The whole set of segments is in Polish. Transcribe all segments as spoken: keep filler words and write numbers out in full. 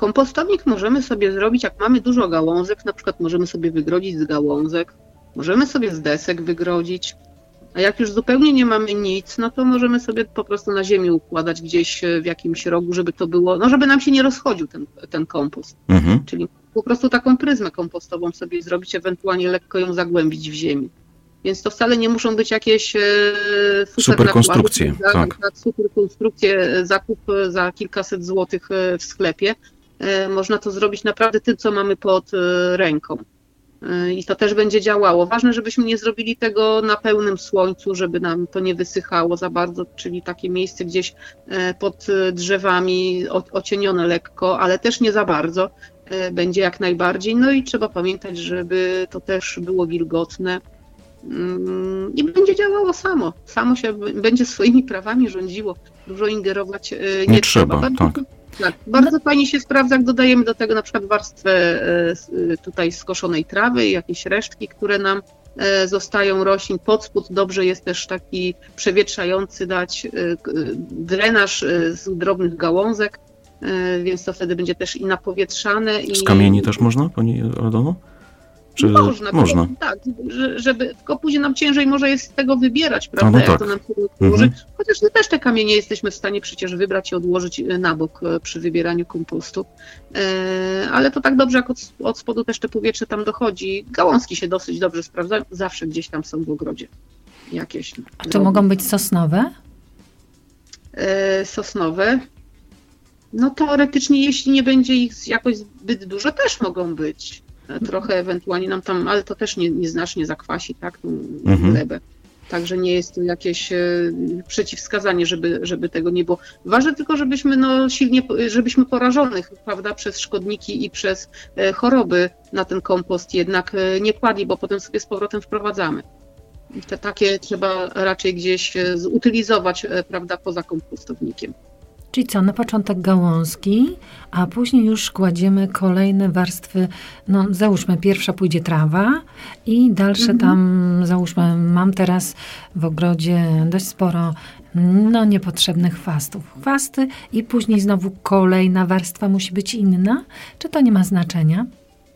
Kompostownik możemy sobie zrobić, jak mamy dużo gałązek, na przykład możemy sobie wygrodzić z gałązek, możemy sobie z desek wygrodzić, a jak już zupełnie nie mamy nic, no to możemy sobie po prostu na ziemi układać gdzieś w jakimś rogu, żeby to było, no żeby nam się nie rozchodził ten, ten kompost. Mhm. Czyli po prostu taką pryzmę kompostową sobie zrobić, ewentualnie lekko ją zagłębić w ziemi. Więc to wcale nie muszą być jakieś e, super, super konstrukcje. Za, tak. za super konstrukcje, zakup za kilkaset złotych w sklepie. E, można to zrobić naprawdę tym, co mamy pod e, ręką. E, I to też będzie działało. Ważne, żebyśmy nie zrobili tego na pełnym słońcu, żeby nam to nie wysychało za bardzo, czyli takie miejsce gdzieś e, pod drzewami, o, ocienione lekko, ale też nie za bardzo. E, będzie jak najbardziej. No i trzeba pamiętać, żeby to też było wilgotne. I będzie działało samo. Samo się będzie swoimi prawami rządziło. Dużo ingerować nie, nie trzeba. Bardzo, tak. Tak, bardzo fajnie się sprawdza, jak dodajemy do tego na przykład warstwę tutaj skoszonej trawy, jakieś resztki, które nam zostają roślin. Pod spód dobrze jest też taki przewietrzający dać drenaż z drobnych gałązek, więc to wtedy będzie też i napowietrzane. I... Z kamieni też można, pani Aldono? Czy można, można. Tak, żeby, tylko później nam ciężej może jest z tego wybierać, prawda, no tak. jak to nam się odłoży. Mhm. Chociaż my też te kamienie jesteśmy w stanie przecież wybrać i odłożyć na bok przy wybieraniu kompostu. E, ale to tak dobrze, jak od, od spodu też te powietrze tam dochodzi. Gałązki się dosyć dobrze sprawdzają, zawsze gdzieś tam są w ogrodzie jakieś. A to mogą być sosnowe? E, sosnowe? No teoretycznie, jeśli nie będzie ich jakoś zbyt dużo, też mogą być. Trochę ewentualnie nam tam, ale to też nie, nieznacznie zakwasi, tak, tą mhm. glebę. Także nie jest to jakieś e, przeciwwskazanie, żeby, żeby tego nie było. Ważne tylko, żebyśmy no silnie, żebyśmy porażonych, prawda, przez szkodniki i przez e, choroby na ten kompost jednak e, nie kładli, bo potem sobie z powrotem wprowadzamy. Te takie trzeba raczej gdzieś e, zutylizować, e, prawda, poza kompostownikiem. Czyli co, na początek gałązki, a później już kładziemy kolejne warstwy, no załóżmy pierwsza pójdzie trawa i dalsze mhm. tam, załóżmy, mam teraz w ogrodzie dość sporo no niepotrzebnych chwastów. Chwasty i później znowu kolejna warstwa musi być inna? Czy to nie ma znaczenia?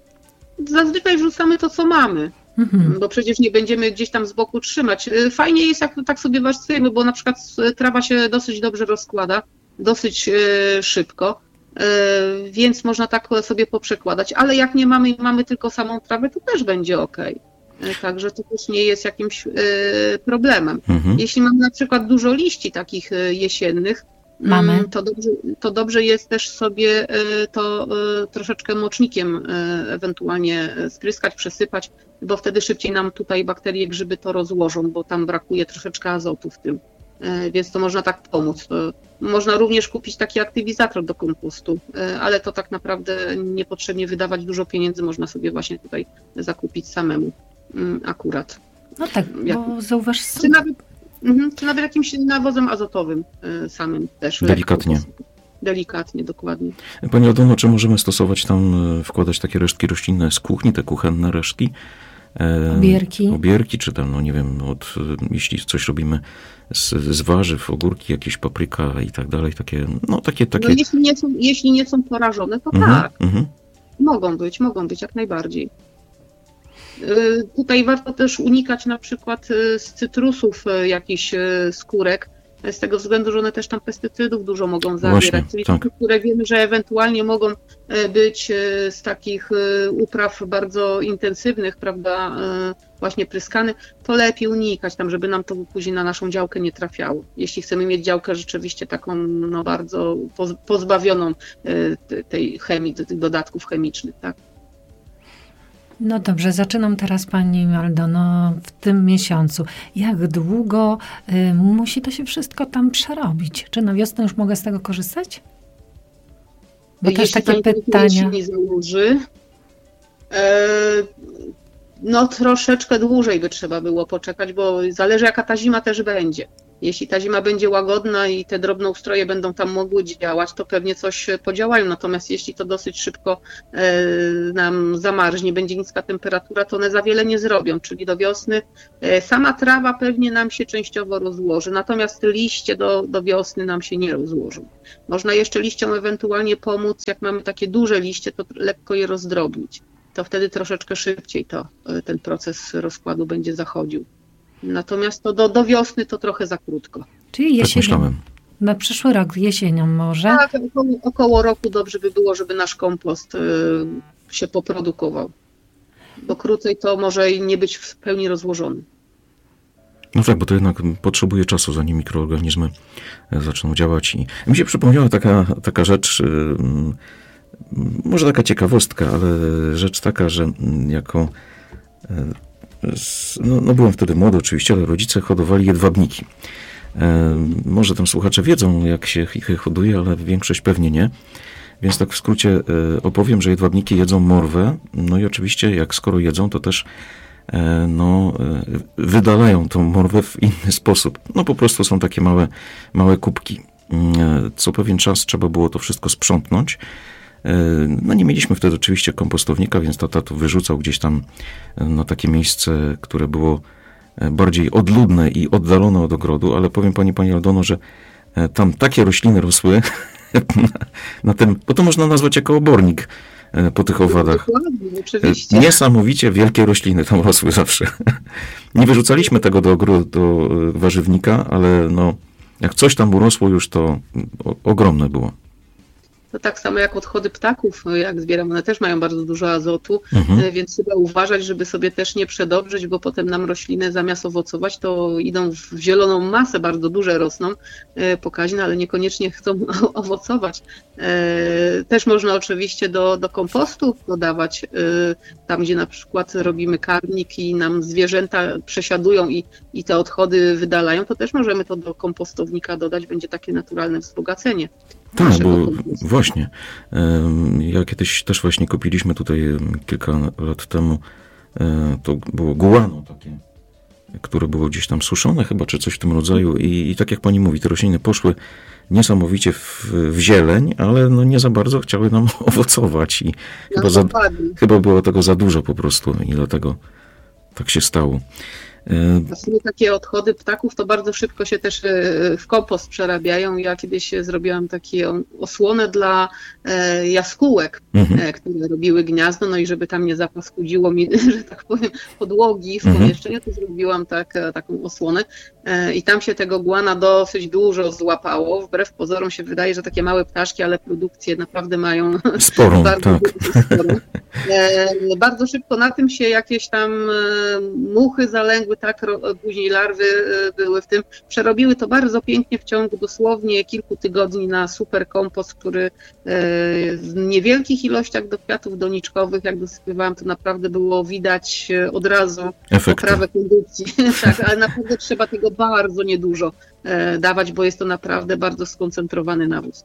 Zazwyczaj wrzucamy to, co mamy. Mhm. Bo przecież nie będziemy gdzieś tam z boku trzymać. Fajnie jest, jak tak sobie warstwujemy, bo na przykład trawa się dosyć dobrze rozkłada. Dosyć e, szybko, e, więc można tak sobie poprzekładać, ale jak nie mamy, mamy tylko samą trawę, to też będzie ok. E, także to też nie jest jakimś e, problemem. Mhm. Jeśli mamy na przykład dużo liści takich e, jesiennych, mamy. To, dobrze, to dobrze jest też sobie e, to e, troszeczkę mocznikiem e, ewentualnie spryskać, przesypać, bo wtedy szybciej nam tutaj bakterie, grzyby to rozłożą, bo tam brakuje troszeczkę azotu w tym. Więc to można tak pomóc. Można również kupić taki aktywizator do kompostu, ale to tak naprawdę niepotrzebnie wydawać dużo pieniędzy, można sobie właśnie tutaj zakupić samemu akurat. No tak, Jak, bo zauważ... Czy nawet, czy nawet jakimś nawozem azotowym samym też. Delikatnie. Delikatnie, dokładnie. Pani Aldono, czy możemy stosować tam, wkładać takie resztki roślinne z kuchni, te kuchenne resztki? Obierki. Obierki, czy tam, no nie wiem, od, jeśli coś robimy z, z warzyw, ogórki, jakieś papryka i tak dalej, takie, no takie... takie... No, jeśli, nie są, jeśli nie są porażone, to mhm, tak. Mhm. Mogą być, mogą być jak najbardziej. Yy, tutaj warto też unikać na przykład z cytrusów jakichś skórek, z tego względu, że one też tam pestycydów dużo mogą zawierać, Właśnie, czyli tak. takie, które wiemy, że ewentualnie mogą być z takich upraw bardzo intensywnych, prawda, właśnie pryskany, to lepiej unikać tam, żeby nam to później na naszą działkę nie trafiało. Jeśli chcemy mieć działkę rzeczywiście taką no bardzo pozbawioną tej chemii, tych dodatków chemicznych, tak. No dobrze, zaczynam teraz Pani Aldono w tym miesiącu. Jak długo y, musi to się wszystko tam przerobić? Czy na wiosnę już mogę z tego korzystać? Bo jeśli też takie pytania. Nie założy, e, no troszeczkę dłużej by trzeba było poczekać, bo zależy jaka ta zima też będzie. Jeśli ta zima będzie łagodna i te drobnoustroje będą tam mogły działać, to pewnie coś podziałają. Natomiast jeśli to dosyć szybko e, nam zamarznie, będzie niska temperatura, to one za wiele nie zrobią. Czyli do wiosny e, sama trawa pewnie nam się częściowo rozłoży. Natomiast liście do, do wiosny nam się nie rozłożą. Można jeszcze liściom ewentualnie pomóc, jak mamy takie duże liście, to lekko je rozdrobnić. To wtedy troszeczkę szybciej to, ten proces rozkładu będzie zachodził. Natomiast to do, do wiosny to trochę za krótko. Czyli jesienią. Tak na przyszły rok jesienią może? Tak, około, około roku dobrze by było, żeby nasz kompost y, się poprodukował. Bo krócej to może nie być w pełni rozłożony. No tak, bo to jednak potrzebuje czasu, zanim mikroorganizmy zaczną działać. I mi się przypomniała taka, taka rzecz, może taka ciekawostka, ale rzecz taka, że jako, no, no byłem wtedy młody oczywiście, ale rodzice hodowali jedwabniki. Może tam słuchacze wiedzą, jak się ich hoduje, ale większość pewnie nie. Więc tak w skrócie opowiem, że jedwabniki jedzą morwę, no i oczywiście jak skoro jedzą, to też no, wydalają tą morwę w inny sposób. No po prostu są takie małe, małe kubki. Co pewien czas trzeba było to wszystko sprzątnąć. No nie mieliśmy wtedy oczywiście kompostownika, więc tata to wyrzucał gdzieś tam na takie miejsce, które było bardziej odludne i oddalone od ogrodu, ale powiem pani, pani Aldono, że tam takie rośliny rosły na, na tym, bo to można nazwać jako obornik po tych owadach. No, oczywiście. Niesamowicie wielkie rośliny tam rosły zawsze. Nie wyrzucaliśmy tego do ogrodu, do warzywnika, ale no, jak coś tam urosło już, to ogromne było. To tak samo jak odchody ptaków, jak zbieram, one też mają bardzo dużo azotu, mhm. więc trzeba uważać, żeby sobie też nie przedobrzyć, bo potem nam rośliny zamiast owocować, to idą w zieloną masę, bardzo duże rosną, pokaźne, ale niekoniecznie chcą owocować. Też można oczywiście do, do kompostu dodawać, tam gdzie na przykład robimy karmnik i nam zwierzęta przesiadują i, i te odchody wydalają, to też możemy to do kompostownika dodać, będzie takie naturalne wzbogacenie. Tak, bo właśnie, ja kiedyś też właśnie kupiliśmy tutaj kilka lat temu, to było guano takie, które było gdzieś tam suszone chyba, czy coś w tym rodzaju i, i tak jak pani mówi, te rośliny poszły niesamowicie w, w zieleń, ale no nie za bardzo chciały nam owocować i no chyba, za, chyba było tego za dużo po prostu i dlatego tak się stało. Właśnie takie odchody ptaków to bardzo szybko się też w kompost przerabiają. Ja kiedyś zrobiłam takie osłonę dla jaskółek, mhm. które robiły gniazdo, no i żeby tam nie zapaskudziło mi, że tak powiem, podłogi w pomieszczeniu, to zrobiłam tak, taką osłonę i tam się tego guana dosyć dużo złapało. Wbrew pozorom się wydaje, że takie małe ptaszki, ale produkcje naprawdę mają sporą, bardzo, tak. sporą. Bardzo szybko na tym się jakieś tam muchy zalęgły, tak, później larwy były w tym, przerobiły to bardzo pięknie w ciągu dosłownie kilku tygodni na super kompost, który w niewielkich ilościach do kwiatów doniczkowych, jak dosypywałam, to naprawdę było widać od razu efekty. Poprawę kondycji, tak, ale naprawdę trzeba tego bardzo niedużo dawać, bo jest to naprawdę bardzo skoncentrowany nawóz.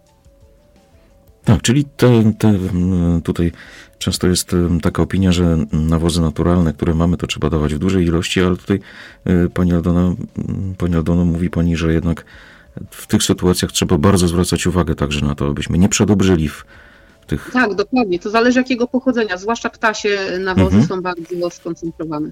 Tak, czyli te, te, tutaj często jest taka opinia, że nawozy naturalne, które mamy, to trzeba dawać w dużej ilości, ale tutaj pani Aldona, pani Aldono, mówi pani, że jednak w tych sytuacjach trzeba bardzo zwracać uwagę także na to, abyśmy nie przedobrzyli w tych... Tak, dokładnie. To zależy jakiego pochodzenia, zwłaszcza ptasie nawozy mhm. są bardzo skoncentrowane.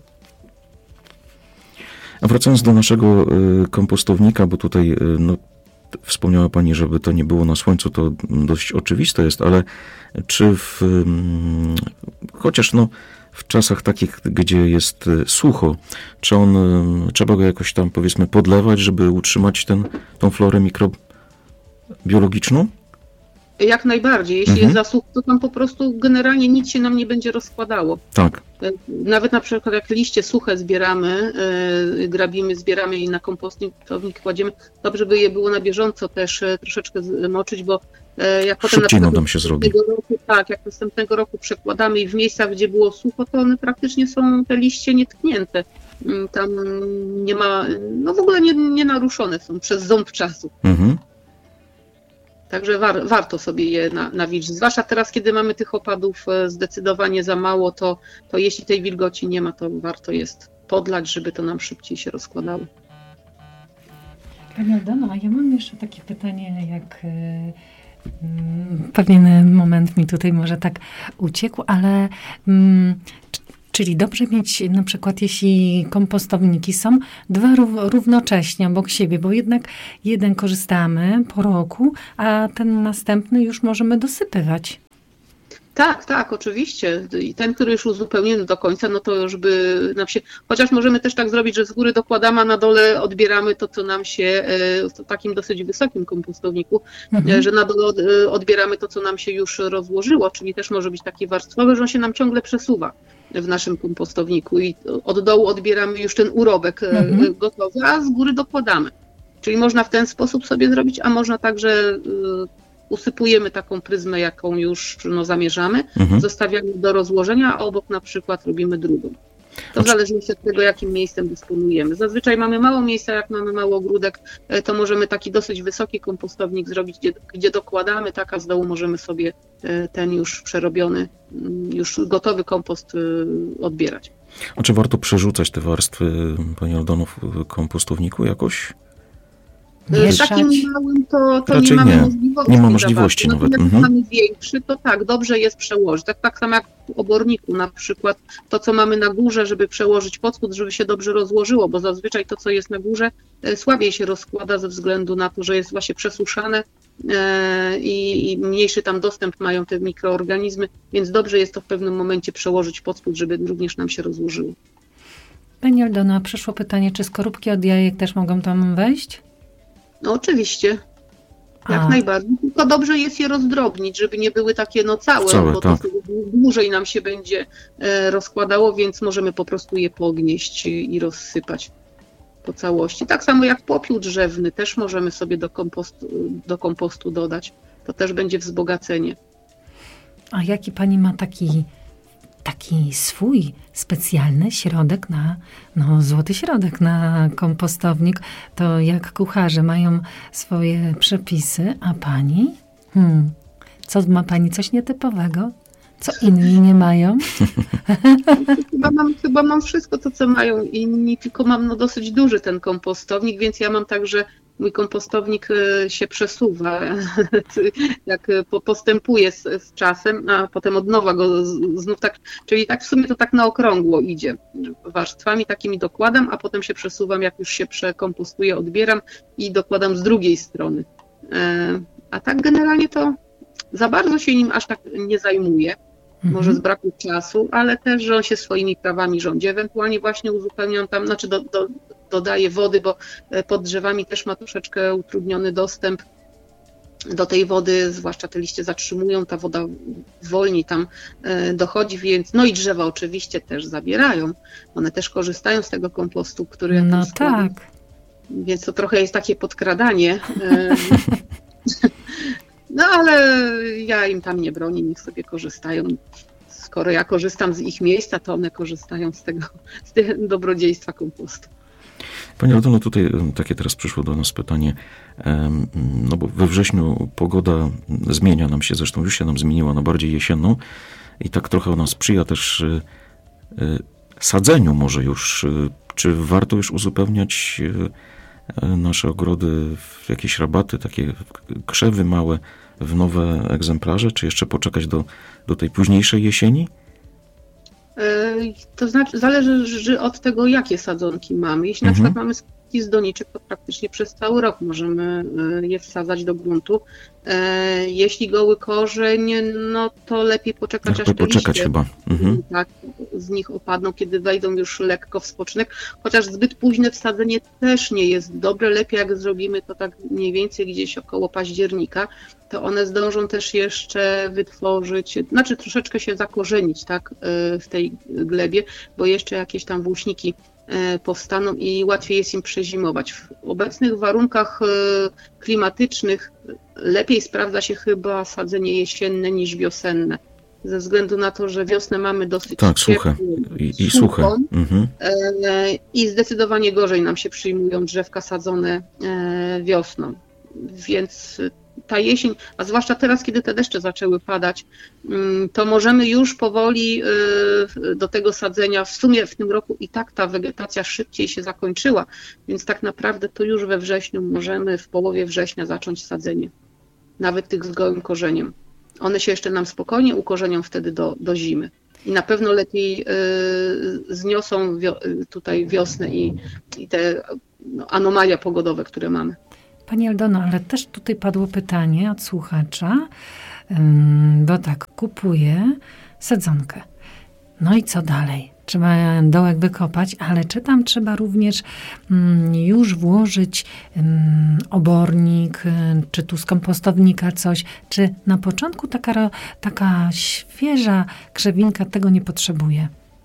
A wracając do naszego kompostownika, bo tutaj no, wspomniała pani, żeby to nie było na słońcu, to dość oczywiste jest, ale czy w, chociaż no, w czasach takich, gdzie jest sucho, czy on, trzeba go jakoś tam powiedzmy podlewać, żeby utrzymać ten, tą florę mikrobiologiczną? Jak najbardziej. Jeśli mhm. jest za sucho, to tam po prostu generalnie nic się nam nie będzie rozkładało. Tak. Nawet na przykład jak liście suche zbieramy, yy, grabimy, zbieramy i na kompostownik kładziemy, dobrze by je było na bieżąco też yy, troszeczkę moczyć, bo yy, jak potem szybciej na przykład nam się zrobi. Roku, tak, jak następnego roku przekładamy i w miejscach, gdzie było sucho, to one praktycznie są te liście nietknięte. Yy, tam nie ma, no w ogóle nie, nie naruszone są przez ząb czasu. Mhm. Także war, warto sobie je na, nawilżyć. Zwłaszcza teraz, kiedy mamy tych opadów zdecydowanie za mało, to, to jeśli tej wilgoci nie ma, to warto jest podlać, żeby to nam szybciej się rozkładało. Pani Aldono, a ja mam jeszcze takie pytanie, jak pewien moment mi tutaj może tak uciekł, ale mm, czyli dobrze mieć na przykład, jeśli kompostowniki są dwa równocześnie obok siebie, bo jednak jeden korzystamy po roku, a ten następny już możemy dosypywać. Tak, tak, oczywiście. I ten, który już uzupełnimy do końca, no to już by nam się... Chociaż możemy też tak zrobić, że z góry dokładamy, a na dole odbieramy to, co nam się w takim dosyć wysokim kompostowniku, mhm. że na dole odbieramy to, co nam się już rozłożyło, czyli też może być taki warstwowy, że on się nam ciągle przesuwa w naszym kompostowniku i od dołu odbieramy już ten urobek mhm. gotowy, a z góry dokładamy. Czyli można w ten sposób sobie zrobić, a można także... usypujemy taką pryzmę, jaką już no, zamierzamy, mhm. zostawiamy do rozłożenia, a obok na przykład robimy drugą. To w zależności od tego, jakim miejscem dysponujemy. Zazwyczaj mamy mało miejsca, jak mamy mały ogródek, to możemy taki dosyć wysoki kompostownik zrobić, gdzie, gdzie dokładamy, tak, a z dołu możemy sobie ten już przerobiony, już gotowy kompost odbierać. A czy warto przerzucać te warstwy, Pani Aldono, w kompostowniku jakoś? Mieszać. Takim małym to, to nie mamy nie. możliwości. Nie ma możliwości nawet. Jak mhm. mamy większy, to tak, dobrze jest przełożyć. Tak, tak samo jak w oborniku na przykład to, co mamy na górze, żeby przełożyć pod spód, żeby się dobrze rozłożyło, bo zazwyczaj to, co jest na górze, słabiej się rozkłada ze względu na to, że jest właśnie przesuszane i, i mniejszy tam dostęp mają te mikroorganizmy, więc dobrze jest to w pewnym momencie przełożyć pod spód, żeby również nam się rozłożyło. Pani Aldona, przyszło pytanie, czy skorupki od jajek też mogą tam wejść? No oczywiście, jak A. najbardziej. Tylko dobrze jest je rozdrobnić, żeby nie były takie no całe, całe bo tak. to dłużej nam się będzie e, rozkładało, więc możemy po prostu je pognieść i, i rozsypać po całości. Tak samo jak popiół drzewny też możemy sobie do kompostu, do kompostu dodać. To też będzie wzbogacenie. A jaki pani ma taki, taki swój specjalny środek na, no złoty środek na kompostownik? To jak kucharze mają swoje przepisy, a pani? Hmm. Co ma pani coś nietypowego? Co inni nie mają? Chyba mam, chyba mam wszystko to, co mają inni, tylko mam no dosyć duży ten kompostownik, więc ja mam także mój kompostownik się przesuwa, jak postępuje z, z czasem, a potem od nowa go znów tak, czyli tak w sumie to tak na okrągło idzie. Warstwami takimi dokładam, a potem się przesuwam, jak już się przekompostuje, odbieram i dokładam z drugiej strony. A tak generalnie to za bardzo się nim aż tak nie zajmuję. Może z braku czasu, ale też, że on się swoimi prawami rządzi. Ewentualnie właśnie uzupełniam tam, znaczy do, do, dodaję wody, bo pod drzewami też ma troszeczkę utrudniony dostęp do tej wody, zwłaszcza te liście zatrzymują, ta woda wolniej tam dochodzi, więc no i drzewa oczywiście też zabierają. One też korzystają z tego kompostu, który ja No tak. Więc to trochę jest takie podkradanie. No ale ja im tam nie bronię, niech sobie korzystają. Skoro ja korzystam z ich miejsca, to one korzystają z tego, z tego dobrodziejstwa kompostu. Pani Aldono, tutaj takie teraz przyszło do nas pytanie, no bo we wrześniu pogoda zmienia nam się, zresztą już się nam zmieniła na bardziej jesienną i tak trochę ona sprzyja też sadzeniu może już. Czy warto już uzupełniać nasze ogrody w jakieś rabaty, takie krzewy małe w nowe egzemplarze, czy jeszcze poczekać do, do tej późniejszej jesieni? To znaczy, zależy od tego, jakie sadzonki mamy. Jeśli mhm. na przykład mamy składki z doniczek, to praktycznie przez cały rok możemy je wsadzać do gruntu. Jeśli goły korzeń, no to lepiej poczekać, lepiej aż te poczekać liście chyba. Mhm. tak, z nich opadną, kiedy wejdą już lekko w spoczynek. Chociaż zbyt późne wsadzenie też nie jest dobre. Lepiej jak zrobimy to tak mniej więcej gdzieś około października, to one zdążą też jeszcze wytworzyć, znaczy troszeczkę się zakorzenić tak, w tej glebie, bo jeszcze jakieś tam włóczniki powstaną i łatwiej jest im przezimować. W obecnych warunkach klimatycznych lepiej sprawdza się chyba sadzenie jesienne niż wiosenne. Ze względu na to, że wiosnę mamy dosyć tak, suche i, i suche. Mhm. I zdecydowanie gorzej nam się przyjmują drzewka sadzone wiosną. Więc ta jesień, a zwłaszcza teraz, kiedy te deszcze zaczęły padać, to możemy już powoli do tego sadzenia, w sumie w tym roku i tak ta wegetacja szybciej się zakończyła, więc tak naprawdę to już we wrześniu możemy, w połowie września zacząć sadzenie, nawet tych z gołym korzeniem. One się jeszcze nam spokojnie ukorzenią wtedy do, do zimy. I na pewno lepiej y, zniosą wio- tutaj wiosnę i, i te no, anomalia pogodowe, które mamy. Pani Aldono, ale też tutaj padło pytanie od słuchacza, ym, bo tak, kupuję sadzonkę. No i co dalej? Trzeba dołek wykopać, ale czy tam trzeba również um, już włożyć um, obornik, um, czy tu z kompostownika coś, czy na początku taka, taka świeża krzewinka tego nie potrzebuje?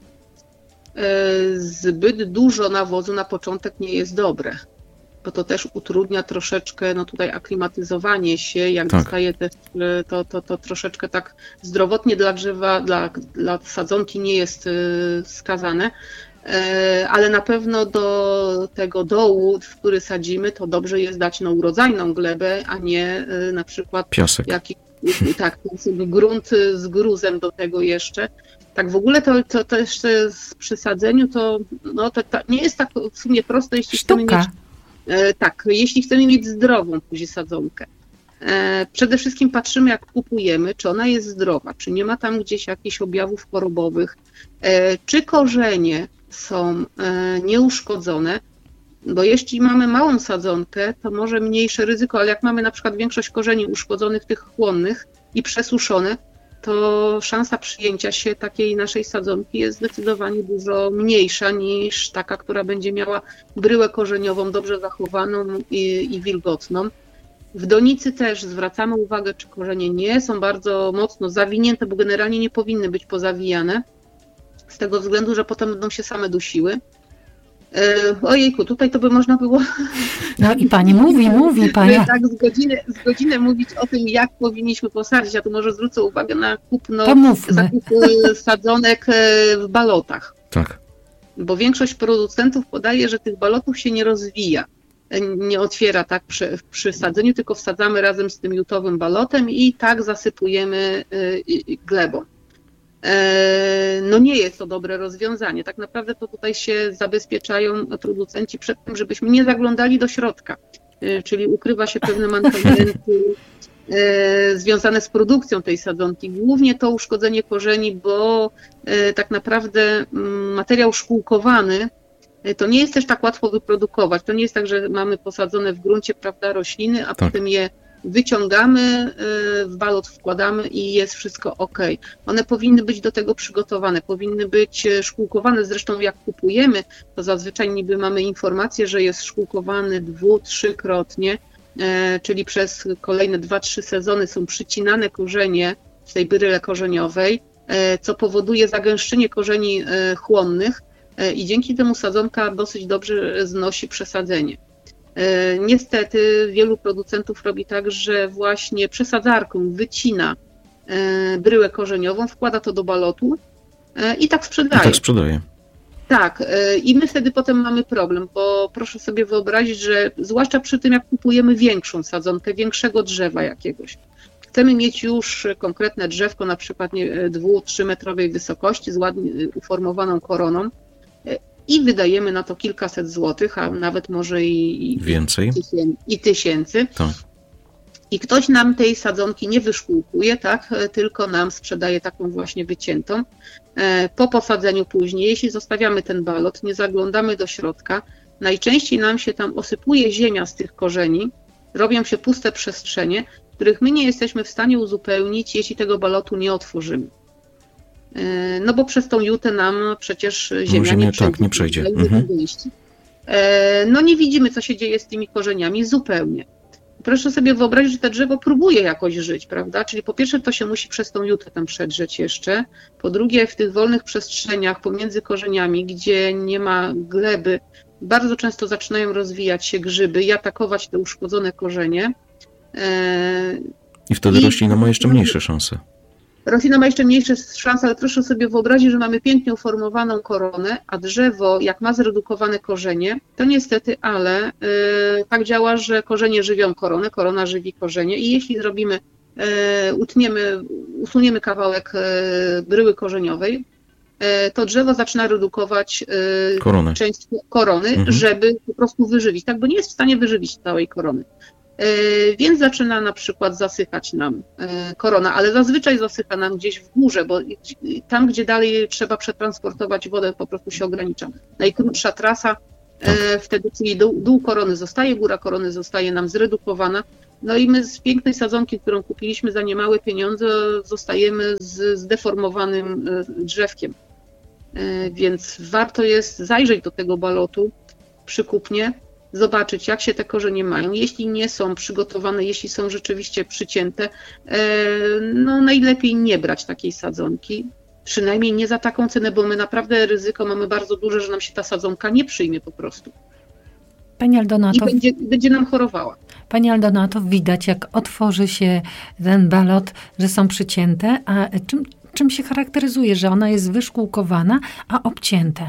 Zbyt dużo nawozu na początek nie jest dobre, bo to też utrudnia troszeczkę no tutaj aklimatyzowanie się, jak tak. Zostaje też, to, to, to troszeczkę tak zdrowotnie dla drzewa, dla, dla sadzonki nie jest skazane, ale na pewno do tego dołu, w który sadzimy, to dobrze jest dać no urodzajną glebę, a nie na przykład piasek. Jakiś, tak, grunt z gruzem do tego jeszcze. Tak w ogóle to, to, to jeszcze przy sadzeniu to, no, to, to nie jest tak w sumie proste, jeśli Sztuka. chcemy mieć Tak, jeśli chcemy mieć zdrową później sadzonkę. Przede wszystkim patrzymy, jak kupujemy, czy ona jest zdrowa, czy nie ma tam gdzieś jakichś objawów chorobowych, czy korzenie są nieuszkodzone, bo jeśli mamy małą sadzonkę, to może mniejsze ryzyko, ale jak mamy na przykład większość korzeni uszkodzonych, tych chłonnych i przesuszone, to szansa przyjęcia się takiej naszej sadzonki jest zdecydowanie dużo mniejsza niż taka, która będzie miała bryłę korzeniową dobrze zachowaną i, i wilgotną. W donicy też zwracamy uwagę, czy korzenie nie są bardzo mocno zawinięte, bo generalnie nie powinny być pozawijane, z tego względu, że potem będą się same dusiły. Ojejku, tutaj to by można było... No i pani mówi, mówi pani. Tak z godzinę, z godzinę mówić o tym, jak powinniśmy posadzić. Ja tu może zwrócę uwagę na kupno zakup sadzonek w balotach. Tak. Bo większość producentów podaje, że tych balotów się nie rozwija. Nie otwiera tak przy, przy sadzeniu, tylko wsadzamy razem z tym jutowym balotem i tak zasypujemy glebą. No nie jest to dobre rozwiązanie. Tak naprawdę to tutaj się zabezpieczają producenci przed tym, żebyśmy nie zaglądali do środka. Czyli ukrywa się pewne mankamenty związane z produkcją tej sadzonki. Głównie to uszkodzenie korzeni, bo tak naprawdę materiał szkółkowany to nie jest też tak łatwo wyprodukować. To nie jest tak, że mamy posadzone w gruncie, prawda, rośliny, a tak. Potem je wyciągamy, w balot wkładamy i jest wszystko ok. One powinny być do tego przygotowane, powinny być szkółkowane. Zresztą jak kupujemy, to zazwyczaj niby mamy informację, że jest szkółkowany dwu-, trzykrotnie, czyli przez kolejne dwa, trzy sezony są przycinane korzenie z tej bryle korzeniowej, co powoduje zagęszczenie korzeni chłonnych i dzięki temu sadzonka dosyć dobrze znosi przesadzenie. Niestety wielu producentów robi tak, że właśnie przesadzarką wycina bryłę korzeniową, wkłada to do balotu i tak sprzedaje. I tak sprzedaje. Tak, i my wtedy potem mamy problem, bo proszę sobie wyobrazić, że zwłaszcza przy tym, jak kupujemy większą sadzonkę, większego drzewa jakiegoś, chcemy mieć już konkretne drzewko, na przykład dwu-, trzymetrowej wysokości z ładnie uformowaną koroną, i wydajemy na to kilkaset złotych, a nawet może i, i więcej, tysięcy, i tysięcy. Tak. I ktoś nam tej sadzonki nie wyszkółkuje, tak, tylko nam sprzedaje taką właśnie wyciętą. Po posadzeniu później, jeśli zostawiamy ten balot, nie zaglądamy do środka, najczęściej nam się tam osypuje ziemia z tych korzeni, robią się puste przestrzenie, których my nie jesteśmy w stanie uzupełnić, jeśli tego balotu nie otworzymy. No bo przez tą jutę nam przecież ziemia no, ziemia, nie przejdzie. Tak, nie przejdzie. Mhm. No nie widzimy, co się dzieje z tymi korzeniami zupełnie. Proszę sobie wyobrazić, że to drzewo próbuje jakoś żyć, prawda? Czyli po pierwsze to się musi przez tą jutę tam przedrzeć jeszcze. Po drugie w tych wolnych przestrzeniach pomiędzy korzeniami, gdzie nie ma gleby, bardzo często zaczynają rozwijać się grzyby i atakować te uszkodzone korzenie. I wtedy I... roślina ma jeszcze mniejsze szanse. Roślina ma jeszcze mniejsze szanse, ale proszę sobie wyobrazić, że mamy pięknie uformowaną koronę, a drzewo, jak ma zredukowane korzenie, to niestety, ale yy, tak działa, że korzenie żywią koronę, korona żywi korzenie i jeśli zrobimy, yy, utniemy, usuniemy kawałek yy, bryły korzeniowej, yy, to drzewo zaczyna redukować yy, Koronę. część korony, mhm. żeby po prostu wyżywić, tak, bo nie jest w stanie wyżywić całej korony. Więc zaczyna na przykład zasychać nam korona, ale zazwyczaj zasycha nam gdzieś w górze, bo tam, gdzie dalej trzeba przetransportować wodę, po prostu się ogranicza. Najkrótsza trasa, tak. Wtedy czyli dół, dół korony zostaje, góra korony zostaje nam zredukowana. No i my z pięknej sadzonki, którą kupiliśmy za niemałe pieniądze, zostajemy z zdeformowanym drzewkiem. Więc warto jest zajrzeć do tego balotu przy kupnie, zobaczyć, jak się te korzenie mają. Jeśli nie są przygotowane, jeśli są rzeczywiście przycięte, no najlepiej nie brać takiej sadzonki. Przynajmniej nie za taką cenę, bo my naprawdę ryzyko mamy bardzo duże, że nam się ta sadzonka nie przyjmie po prostu. Pani Aldonato, I będzie, będzie nam chorowała. Pani Aldonato, widać, jak otworzy się ten balot, że są przycięte, a czym, czym się charakteryzuje, że ona jest wyszkółkowana, a obcięte?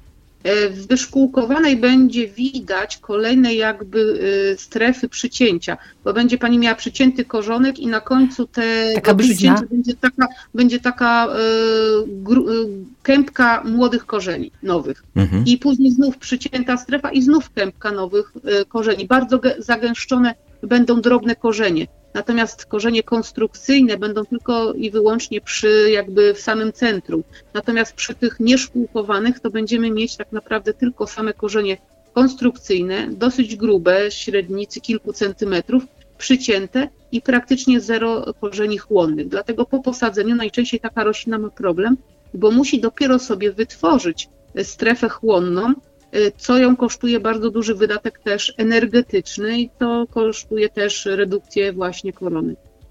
W wyszkółkowanej będzie widać kolejne jakby strefy przycięcia, bo będzie pani miała przycięty korzonek i na końcu tego przycięcia będzie taka, będzie taka gru, kępka młodych korzeni nowych. Mhm. I później znów przycięta strefa i znów kępka nowych korzeni. Bardzo zagęszczone będą drobne korzenie. Natomiast korzenie konstrukcyjne będą tylko i wyłącznie przy jakby w samym centrum. Natomiast przy tych nieszkółkowanych to będziemy mieć tak naprawdę tylko same korzenie konstrukcyjne, dosyć grube, średnicy kilku centymetrów, przycięte i praktycznie zero korzeni chłonnych. Dlatego po posadzeniu najczęściej taka roślina ma problem, bo musi dopiero sobie wytworzyć strefę chłonną, co ją kosztuje bardzo duży wydatek też energetyczny i to kosztuje też redukcję właśnie korony.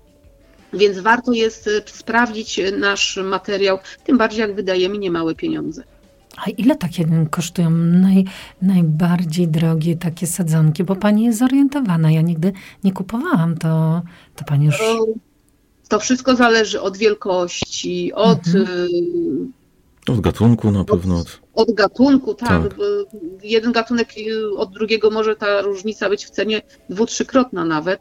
Więc warto jest sprawdzić nasz materiał, tym bardziej jak wydajemy niemałe pieniądze. A ile takie kosztują naj, najbardziej drogie takie sadzonki? Bo pani jest zorientowana, ja nigdy nie kupowałam, to, to pani już... To wszystko zależy od wielkości, od... Mhm. Od gatunku na pewno. Od, od gatunku, tak. tak. Jeden gatunek od drugiego może ta różnica być w cenie dwu-, trzykrotna nawet,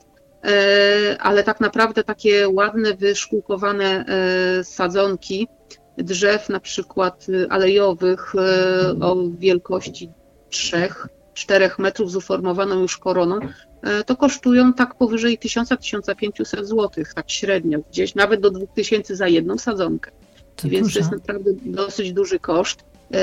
ale tak naprawdę takie ładne, wyszkółkowane sadzonki drzew, na przykład alejowych o wielkości trzech, czterech metrów z uformowaną już koroną, to kosztują tak powyżej tysiąc do tysiąca pięciuset złotych, tak średnio, gdzieś nawet do dwóch tysięcy za jedną sadzonkę. To Więc dużo. To jest naprawdę dosyć duży koszt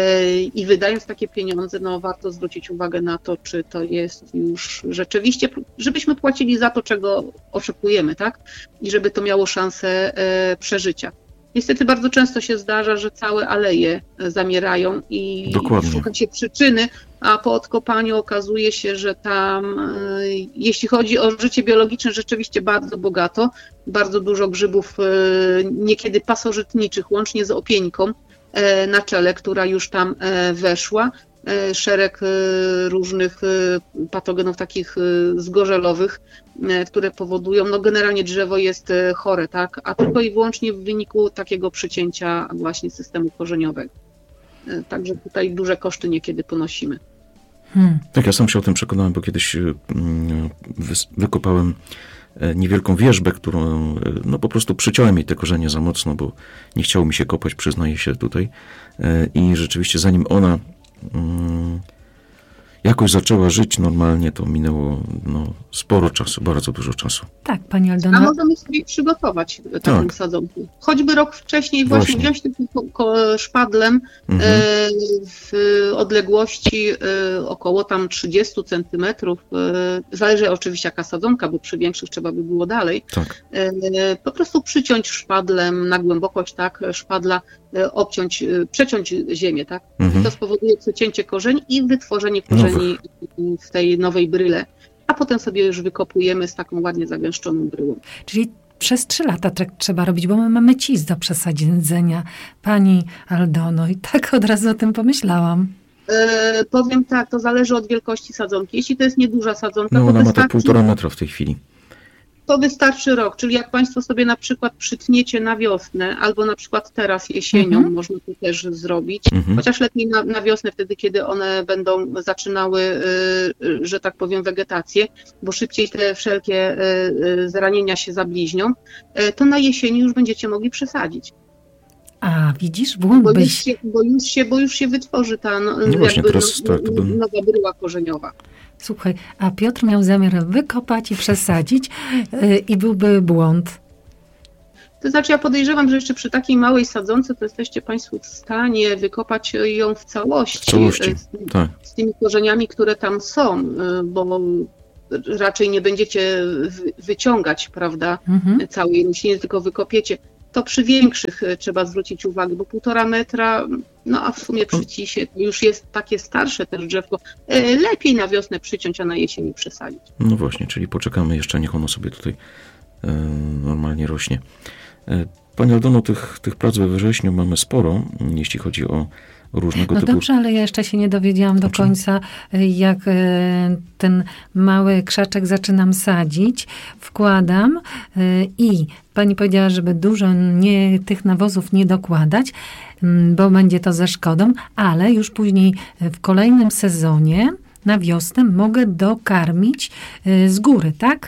i wydając takie pieniądze, no warto zwrócić uwagę na to, czy to jest już rzeczywiście, żebyśmy płacili za to, czego oczekujemy, tak? I żeby to miało szansę przeżycia. Niestety bardzo często się zdarza, że całe aleje zamierają i Dokładnie. Szuka się przyczyny, a po odkopaniu okazuje się, że tam, jeśli chodzi o życie biologiczne, rzeczywiście bardzo bogato, bardzo dużo grzybów, niekiedy pasożytniczych, łącznie z opieńką na czele, która już tam weszła, szereg różnych patogenów takich zgorzelowych, które powodują, no generalnie drzewo jest chore, tak, a tylko i wyłącznie w wyniku takiego przycięcia właśnie systemu korzeniowego. Także tutaj duże koszty niekiedy ponosimy. Hmm. Tak, ja sam się o tym przekonałem, bo kiedyś wykopałem niewielką wierzbę, którą no po prostu przyciąłem jej te korzenie za mocno, bo nie chciało mi się kopać, przyznaję się tutaj. I rzeczywiście zanim ona jakoś zaczęła żyć normalnie, to minęło no, sporo czasu, bardzo dużo czasu. Tak, pani Aldona. A możemy sobie przygotować taką tak. sadzonkę. Choćby rok wcześniej właśnie, właśnie. wziąć tym szpadlem mhm. w odległości około tam trzydziestu centymetrów. Zależy oczywiście jaka sadzonka, bo przy większych trzeba by było dalej. Tak. Po prostu przyciąć szpadlem na głębokość, tak, szpadla, obciąć, przeciąć ziemię, tak. Mhm. To spowoduje przecięcie korzeni i wytworzenie korzeni Nowych. w tej nowej bryle. A potem sobie już wykopujemy z taką ładnie zagęszczoną bryłą. Czyli przez trzy lata tak trzeba robić, bo my mamy cis do przesadzenia, pani Aldono. I tak od razu o tym pomyślałam. E, powiem tak, to zależy od wielkości sadzonki. Jeśli to jest nieduża sadzonka, no to ona wystarczy... ma to półtora metra w tej chwili. To wystarczy rok, czyli jak Państwo sobie na przykład przytniecie na wiosnę, albo na przykład teraz jesienią, mhm. można to też zrobić, mhm. chociaż lepiej na, na wiosnę, wtedy kiedy one będą zaczynały, y, że tak powiem, wegetację, bo szybciej te wszelkie y, y, zranienia się zabliźnią, y, to na jesieni już będziecie mogli przesadzić. A, widzisz, błąd bo, byś... już się, bo, już się, bo już się wytworzy ta no, no właśnie, jakby, teraz, no, tak, to bym... nowa bryła korzeniowa. Słuchaj, a Piotr miał zamiar wykopać i przesadzić yy, i byłby błąd. To znaczy ja podejrzewam, że jeszcze przy takiej małej sadzonce to jesteście Państwo w stanie wykopać ją w całości. W całości, z, tak. Z tymi korzeniami, które tam są, bo raczej nie będziecie wyciągać, prawda, mhm. całej rośliny, tylko wykopiecie. To przy większych trzeba zwrócić uwagę, bo półtora metra, no a w sumie przy cisie już jest takie starsze też drzewko. Lepiej na wiosnę przyciąć, a na jesieni przesadzić. No właśnie, czyli poczekamy jeszcze, niech ono sobie tutaj e, normalnie rośnie. E, Pani Aldono, tych, tych prac we wrześniu mamy sporo, jeśli chodzi o różnego no typu... No dobrze, ale ja jeszcze się nie dowiedziałam do końca, jak ten mały krzaczek zaczynam sadzić, wkładam i pani powiedziała, żeby dużo nie, tych nawozów nie dokładać, bo będzie to ze szkodą, ale już później w kolejnym sezonie na wiosnę mogę dokarmić z góry, tak?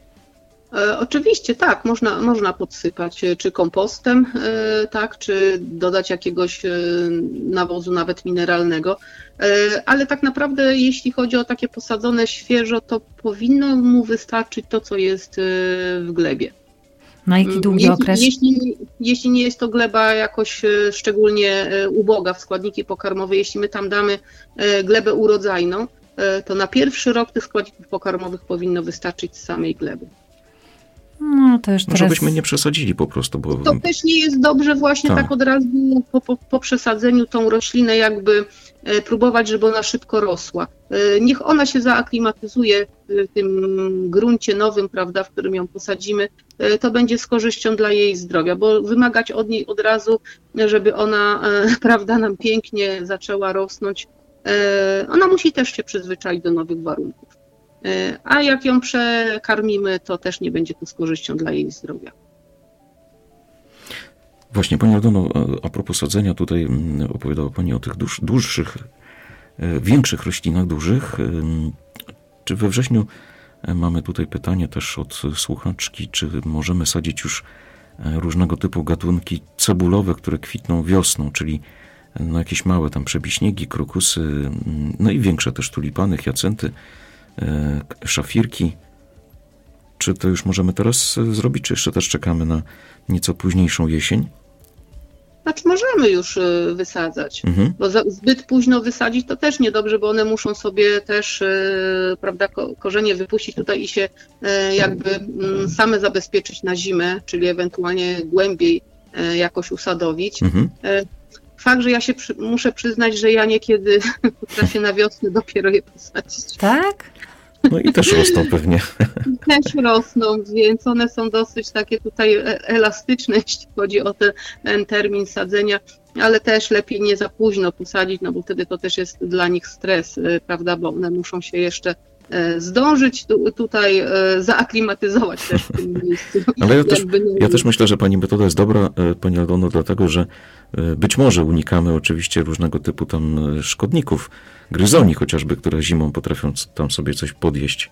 E, oczywiście tak, można, można podsypać czy kompostem, e, tak, czy dodać jakiegoś e, nawozu nawet mineralnego, e, ale tak naprawdę jeśli chodzi o takie posadzone świeżo, to powinno mu wystarczyć to, co jest e, w glebie. Na jaki długi jeśli, okres? Jeśli, jeśli nie jest to gleba jakoś e, szczególnie e, uboga w składniki pokarmowe, jeśli my tam damy e, glebę urodzajną, e, to na pierwszy rok tych składników pokarmowych powinno wystarczyć z samej gleby. No, to już teraz... Żebyśmy nie przesadzili po prostu, bo... To też nie jest dobrze właśnie tak, tak od razu po, po, po przesadzeniu tą roślinę jakby e, próbować, żeby ona szybko rosła. E, niech ona się zaaklimatyzuje w tym gruncie nowym, prawda, w którym ją posadzimy. E, to będzie z korzyścią dla jej zdrowia, bo wymagać od niej od razu, żeby ona, e, prawda, nam pięknie zaczęła rosnąć. E, ona musi też się przyzwyczaić do nowych warunków. A jak ją przekarmimy, to też nie będzie to z korzyścią dla jej zdrowia. Właśnie, Pani Aldono, a propos sadzenia, tutaj opowiadała Pani o tych dłuż, dłuższych, większych roślinach, dużych. Czy we wrześniu, mamy tutaj pytanie też od słuchaczki, czy możemy sadzić już różnego typu gatunki cebulowe, które kwitną wiosną, czyli no jakieś małe tam przebiśniegi, krokusy, no i większe też tulipany, hiacynty, szafirki. Czy to już możemy teraz zrobić, czy jeszcze też czekamy na nieco późniejszą jesień? Znaczy możemy już wysadzać, mhm. bo za, zbyt późno wysadzić to też niedobrze, bo one muszą sobie też, prawda, korzenie wypuścić tutaj i się jakby same zabezpieczyć na zimę, czyli ewentualnie głębiej jakoś usadowić. Mhm. Fakt, że ja się przy, muszę przyznać, że ja niekiedy potrafię na wiosnę dopiero je posadzić. Tak? No i też rosną pewnie. Też rosną, więc one są dosyć takie tutaj elastyczne, jeśli chodzi o ten, ten termin sadzenia, ale też lepiej nie za późno posadzić, no bo wtedy to też jest dla nich stres, prawda, bo one muszą się jeszcze zdążyć tu, tutaj zaaklimatyzować też w tym miejscu. Ale ja też, ja też myślę, że Pani metoda jest dobra, Pani Aldono, dlatego, że być może unikamy oczywiście różnego typu tam szkodników, gryzoni chociażby, które zimą potrafią tam sobie coś podjeść.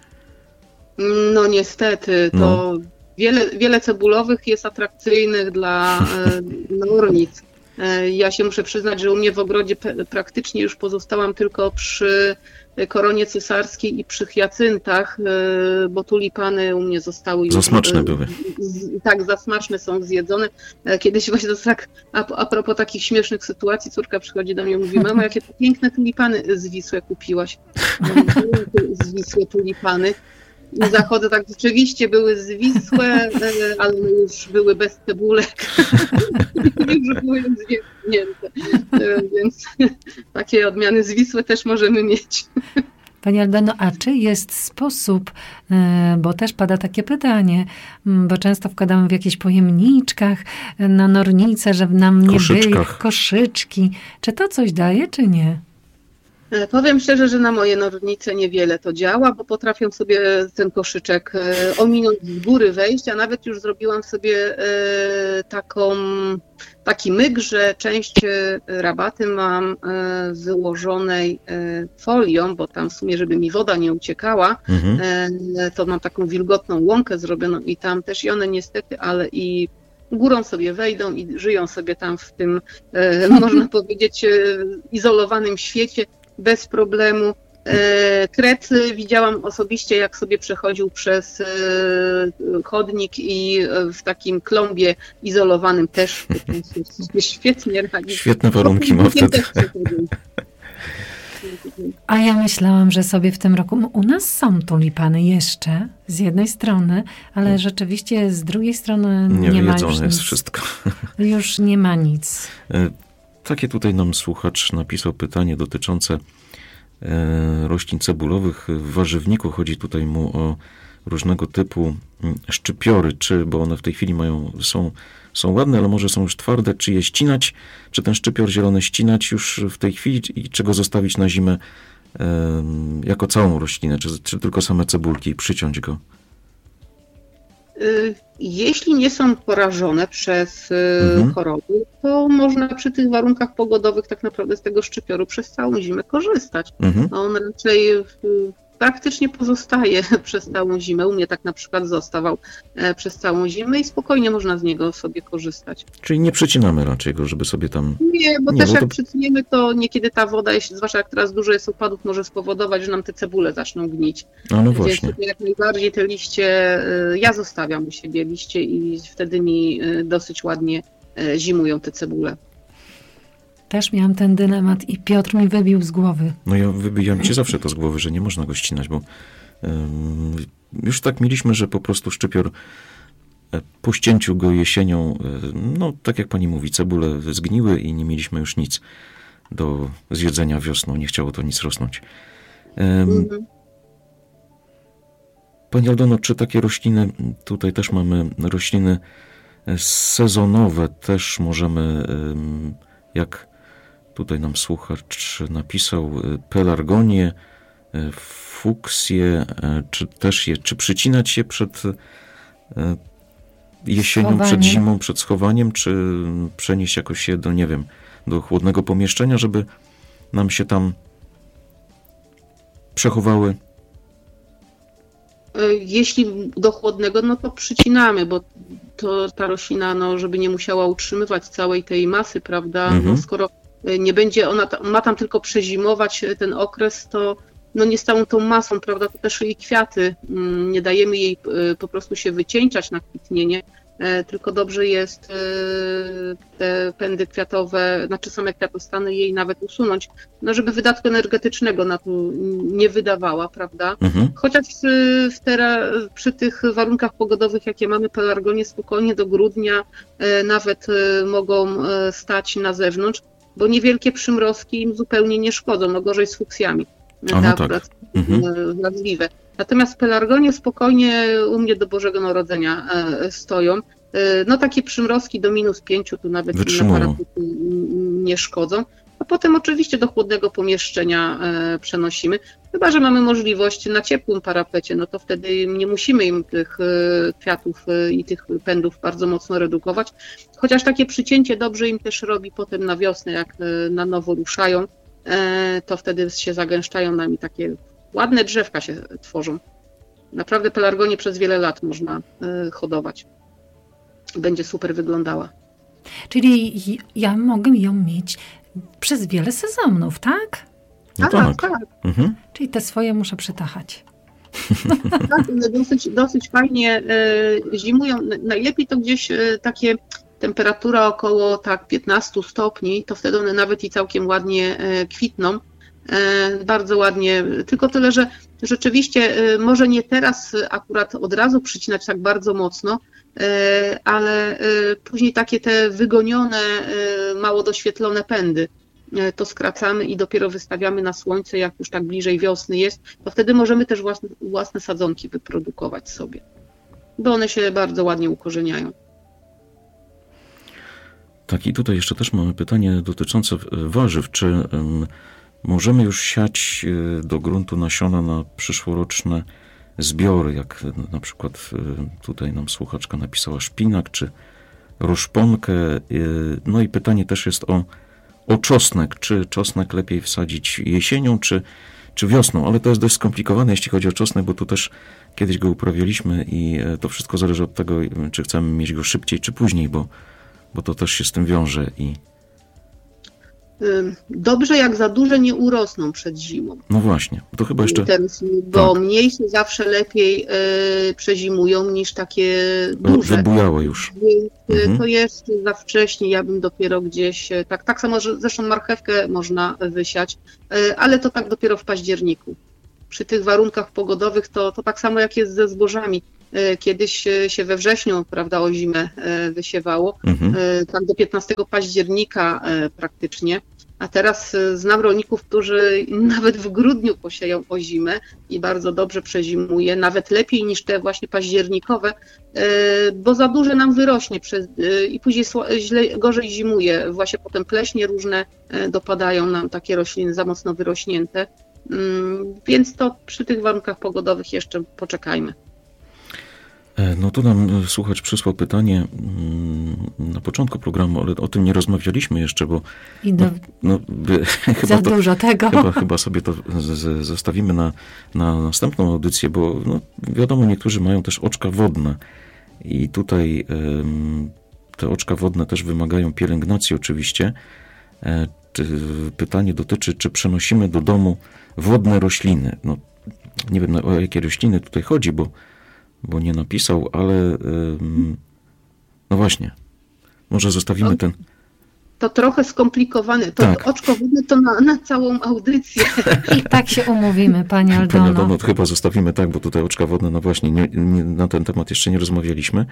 No niestety, to no. Wiele, wiele cebulowych jest atrakcyjnych dla nornic. Ja się muszę przyznać, że u mnie w ogrodzie praktycznie już pozostałam tylko przy koronie cesarskiej i przy hiacyntach, bo tulipany u mnie zostały już... Za smaczne były. Tak, za smaczne są zjedzone. Kiedyś właśnie to tak, a, a propos takich śmiesznych sytuacji, córka przychodzi do mnie i mówi: mamo, jakie piękne tulipany zwisłe kupiłaś. Zwisłe tulipany. I zachodzę, tak rzeczywiście były zwisłe, ale już były bez cebulek. Już były zwięznięte. Więc takie odmiany zwisłe też możemy mieć. Pani Aldono, a czy jest sposób, bo też pada takie pytanie, bo często wkładamy w jakichś pojemniczkach na nornicę, żeby nam nie byli koszyczki. Czy to coś daje, czy nie? Powiem szczerze, że na moje nożnice niewiele to działa, bo potrafią sobie ten koszyczek ominąć z góry wejść, a nawet już zrobiłam sobie taką, taki myk, że część rabaty mam wyłożonej folią, bo tam w sumie, żeby mi woda nie uciekała, mhm. to mam taką wilgotną łąkę zrobioną i tam też i one niestety, ale i górą sobie wejdą i żyją sobie tam w tym, można powiedzieć, izolowanym świecie bez problemu. Kret widziałam osobiście, jak sobie przechodził przez chodnik i w takim klombie izolowanym też świetnie radzi. Świetne warunki ma wtedy. A ja myślałam, że sobie w tym roku, u nas są tulipany jeszcze z jednej strony, ale rzeczywiście z drugiej strony nie, nie ma już jest nic. Wszystko. Już nie ma nic. Takie tutaj nam słuchacz napisał pytanie dotyczące roślin cebulowych. W warzywniku chodzi tutaj mu o różnego typu szczypiory, czy, bo one w tej chwili mają, są, są ładne, ale może są już twarde, czy je ścinać, czy ten szczypior zielony ścinać już w tej chwili i czy go zostawić na zimę e, jako całą roślinę, czy, czy tylko same cebulki i przyciąć go? Jeśli nie są porażone przez mhm. choroby, to można przy tych warunkach pogodowych tak naprawdę z tego szczypioru przez całą zimę korzystać. Mhm. On raczej praktycznie pozostaje przez całą zimę. U mnie tak na przykład zostawał przez całą zimę i spokojnie można z niego sobie korzystać. Czyli nie przycinamy raczej go, żeby sobie tam... Nie, bo nie, też bo jak to... przyciniemy, to niekiedy ta woda, jeśli, zwłaszcza jak teraz dużo jest opadów, może spowodować, że nam te cebule zaczną gnić. A no właśnie. Więc jak najbardziej te liście, ja zostawiam u siebie liście i wtedy mi dosyć ładnie zimują te cebule. Też miałam ten dylemat i Piotr mi wybił z głowy. No ja wybijam ci zawsze to z głowy, że nie można go ścinać, bo um, już tak mieliśmy, że po prostu szczypior po ścięciu go jesienią, no tak jak pani mówi, cebule zgniły i nie mieliśmy już nic do zjedzenia wiosną. Nie chciało to nic rosnąć. Um, mm-hmm. Pani Aldono, czy takie rośliny, tutaj też mamy rośliny sezonowe, też możemy, jak tutaj nam słuchacz napisał, pelargonię, fuksję, czy też je, czy przycinać je przed jesienią, schowaniem. Przed zimą, przed schowaniem, czy przenieść jakoś je do, nie wiem, do chłodnego pomieszczenia, żeby nam się tam przechowały? Jeśli do chłodnego, no to przycinamy, bo to ta roślina, no, żeby nie musiała utrzymywać całej tej masy, prawda, mhm. no, skoro nie będzie ona, ma tam tylko przezimować ten okres, to no nie z całą tą masą, prawda, to też i kwiaty, nie dajemy jej po prostu się wycieńczać na kwitnienie, tylko dobrze jest te pędy kwiatowe, znaczy same kwiatostany jej nawet usunąć, no żeby wydatku energetycznego na to nie wydawała, prawda? Mhm. Chociaż w teraz, przy tych warunkach pogodowych, jakie mamy, pelargonie spokojnie do grudnia nawet mogą stać na zewnątrz, bo niewielkie przymrozki im zupełnie nie szkodzą, no gorzej z fuksjami. A, no tak. Wrażliwe. Natomiast pelargonie spokojnie u mnie do Bożego Narodzenia stoją. No takie przymrozki do minus pięciu tu nawet na parapety nie szkodzą. A potem oczywiście do chłodnego pomieszczenia przenosimy. Chyba że mamy możliwość na ciepłym parapecie, no to wtedy nie musimy im tych kwiatów i tych pędów bardzo mocno redukować. Chociaż takie przycięcie dobrze im też robi potem na wiosnę, jak na nowo ruszają, to wtedy się zagęszczają nami, takie ładne drzewka się tworzą. Naprawdę pelargonię przez wiele lat można hodować. Będzie super wyglądała. Czyli ja mogę ją mieć przez wiele sezonów, tak? No tak. tak. Mhm. Czyli te swoje muszę przytachać. Tak, dosyć, dosyć fajnie zimują. Najlepiej to gdzieś takie temperatura około tak piętnaście stopni, to wtedy one nawet i całkiem ładnie kwitną. Bardzo ładnie, tylko tyle, że rzeczywiście może nie teraz akurat od razu przycinać tak bardzo mocno, ale później takie te wygonione, mało doświetlone pędy to skracamy i dopiero wystawiamy na słońce, jak już tak bliżej wiosny jest, to wtedy możemy też własne, własne sadzonki wyprodukować sobie, bo one się bardzo ładnie ukorzeniają. Tak, i tutaj jeszcze też mamy pytanie dotyczące warzyw. Czy um, możemy już siać do gruntu nasiona na przyszłoroczne zbiory, jak na przykład tutaj nam słuchaczka napisała szpinak, czy ruszponkę. No i pytanie też jest o, o czosnek. Czy czosnek lepiej wsadzić jesienią, czy, czy wiosną? Ale to jest dość skomplikowane, jeśli chodzi o czosnek, bo tu też kiedyś go uprawialiśmy i to wszystko zależy od tego, czy chcemy mieć go szybciej, czy później, bo, bo to też się z tym wiąże i dobrze, jak za duże nie urosną przed zimą. No właśnie, to chyba jeszcze... Ten, bo tak. mniejsze zawsze lepiej y, przezimują niż takie duże. Wybujałe już. Więc mhm. to jest za wcześnie, ja bym dopiero gdzieś... Tak, tak samo, że zresztą marchewkę można wysiać, y, ale to tak dopiero w październiku. Przy tych warunkach pogodowych to, to tak samo jak jest ze zbożami. Y, kiedyś się we wrześniu, prawda, o zimę y, wysiewało, mhm. y, tak do piętnastego października y, praktycznie. A teraz znam rolników, którzy nawet w grudniu posieją o zimę i bardzo dobrze przezimuje, nawet lepiej niż te właśnie październikowe, bo za duże nam wyrośnie przez, i później źle, gorzej zimuje. Właśnie potem pleśnie różne dopadają nam, takie rośliny za mocno wyrośnięte, więc to przy tych warunkach pogodowych jeszcze poczekajmy. No tu nam słuchacz przysłał pytanie na początku programu, ale o tym nie rozmawialiśmy jeszcze, bo I do... no, no, by, za chyba to, dużo tego. Chyba, chyba sobie to z, z, zostawimy na, na następną audycję, bo no, wiadomo, niektórzy mają też oczka wodne i tutaj ym, te oczka wodne też wymagają pielęgnacji oczywiście. E, czy, pytanie dotyczy, czy przenosimy do domu wodne rośliny. No, nie wiem, o jakie rośliny tutaj chodzi, bo bo nie napisał, ale ym, no właśnie, może zostawimy to, ten... To trochę skomplikowane. To tak. Oczko wodne to na, na całą audycję. I tak się umówimy, Pani Aldono. Pani Aldono, chyba zostawimy tak, bo tutaj oczka wodne, no właśnie, nie, nie, na ten temat jeszcze nie rozmawialiśmy.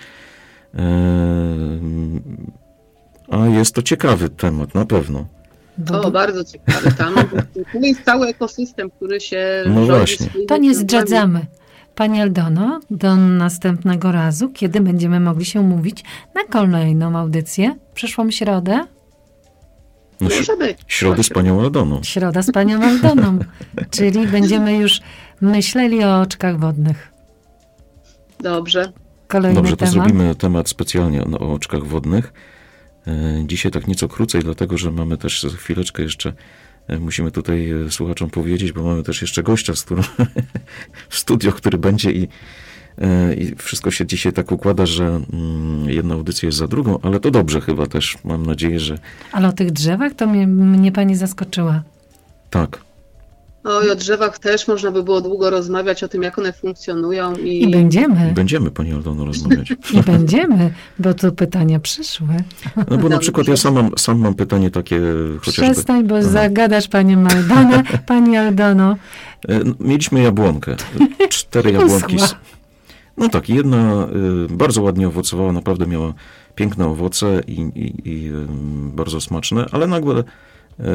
Ym, a jest to ciekawy temat, na pewno. O, bardzo ciekawy temat. To jest cały ekosystem, który się... No właśnie. To nie zdradzamy. Pani Aldono, do następnego razu, kiedy będziemy mogli się umówić na kolejną audycję? Przyszłą środę? No, Może być. Środy z Panią Aldoną. Środa z Panią Aldoną. Czyli będziemy już myśleli o oczkach wodnych. Dobrze. Kolejny Dobrze, to temat. zrobimy temat specjalnie o, o oczkach wodnych. Dzisiaj tak nieco krócej, dlatego że mamy też za chwileczkę jeszcze, musimy tutaj słuchaczom powiedzieć, bo mamy też jeszcze gościa, z którym w studio, który będzie i, i wszystko się dzisiaj tak układa, że jedna audycja jest za drugą, ale to dobrze chyba też, mam nadzieję, że... Ale o tych drzewach to mnie, mnie Pani zaskoczyła. Tak. Oj, o drzewach też można by było długo rozmawiać o tym, jak one funkcjonują. I, I będziemy. Będziemy, Pani Aldono, rozmawiać. I będziemy, bo tu pytania przyszły. No bo na przykład ja sam mam, sam mam pytanie takie chociażby... Przestań, bo Aha. zagadasz Panią Aldonę. Pani Aldono. Mieliśmy jabłonkę. Cztery jabłonki. Z... No tak, jedna y, bardzo ładnie owocowała, naprawdę miała piękne owoce i, i, i y, bardzo smaczne, ale nagle... Y,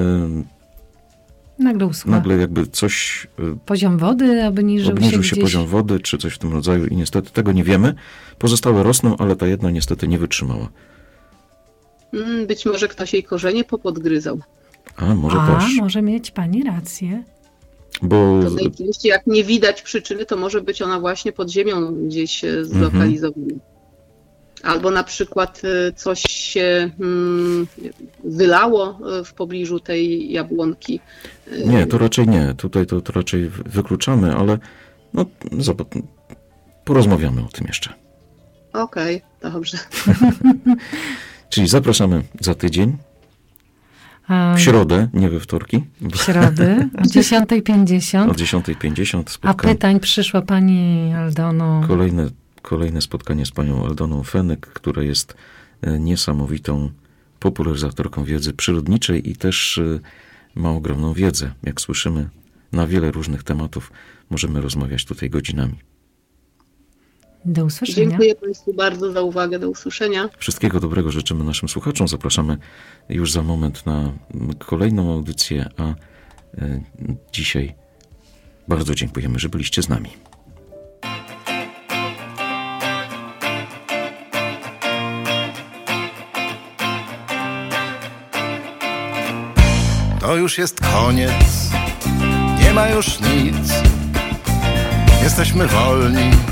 Nagle uschła. Nagle jakby coś... Poziom wody obniżył, obniżył się, się gdzieś. poziom wody, czy coś w tym rodzaju i niestety tego nie wiemy. Pozostałe rosną, ale ta jedna niestety nie wytrzymała. Być może ktoś jej korzenie popodgryzał. A, może A, też. może mieć Pani rację. Bo... To najczęściej jak nie widać przyczyny, to może być ona właśnie pod ziemią gdzieś zlokalizowana. Mhm. Albo na przykład coś się hmm, wylało w pobliżu tej jabłonki. Nie, to raczej nie. Tutaj to, to raczej wykluczamy, ale no, zobacz, porozmawiamy o tym jeszcze. Okej, okay, dobrze. Czyli zapraszamy za tydzień. W środę, nie we wtorki. W środę o dziesiąta pięćdziesiąt. O dziesiąta pięćdziesiąt A pytań przyszła Pani Aldono. Kolejne, kolejne spotkanie z Panią Aldoną Fenyk, która jest niesamowitą popularyzatorką wiedzy przyrodniczej i też ma ogromną wiedzę. Jak słyszymy, na wiele różnych tematów możemy rozmawiać tutaj godzinami. Do usłyszenia. Dziękuję Państwu bardzo za uwagę. Do usłyszenia. Wszystkiego dobrego życzymy naszym słuchaczom. Zapraszamy już za moment na kolejną audycję, a dzisiaj bardzo dziękujemy, że byliście z nami. to już jest koniec, nie ma już nic. Jesteśmy wolni,